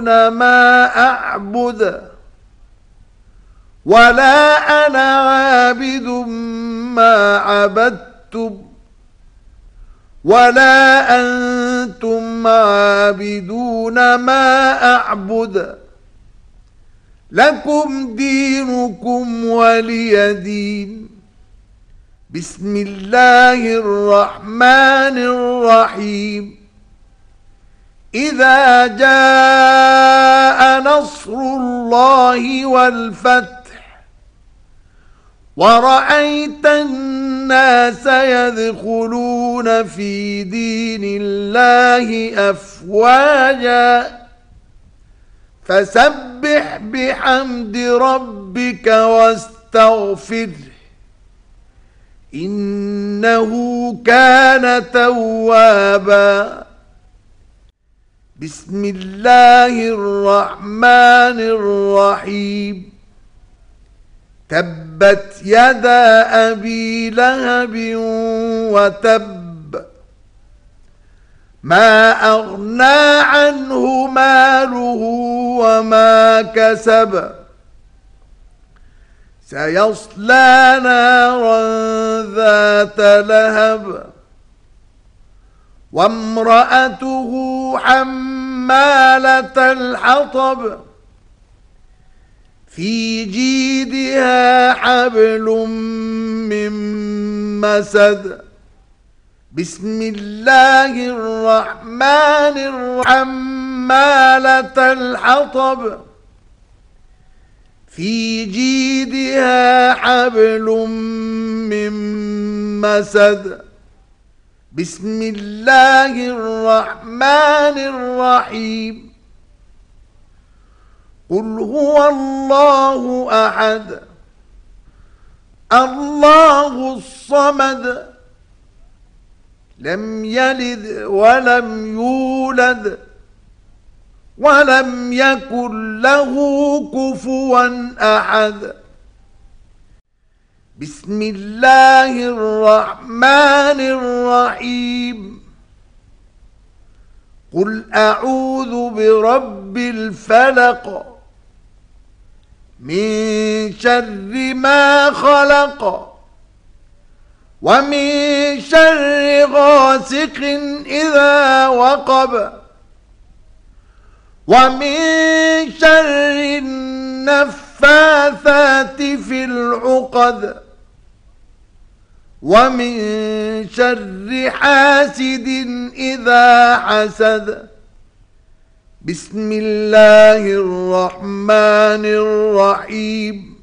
ما أعبد ولا أنا عابد ما عبدتم ولا أنتم عابدون ما أعبد لكم دينكم ولي دين. بسم الله الرحمن الرحيم. إذا جاء نصر الله والفتح ورأيت الناس يدخلون في دين الله أفواجا فسبح بحمد ربك واستغفره إنه كان توابا. بسم الله الرحمن الرحيم. تبت يدا أبي لهب وتب ما أغنى عنه ماله وما كسب سيصلى نارا ذات لهب وامرأته حمالة الحطب في جيدها حبل من مسد. بسم الله الرحمن الرحيم. حمالة الحطب في جيدها حبل من مسد. بسم الله الرحمن الرحيم. قل هو الله أحد الله الصمد لم يلد ولم يولد ولم يكن له كفوا أحد. بسم الله الرحمن الرحيم. قل أعوذ برب الفلق من شر ما خلق ومن شر غاسق إذا وقب ومن شر النفاثات في العقد ومن شر حاسد إذا حسد. بسم الله الرحمن الرحيم.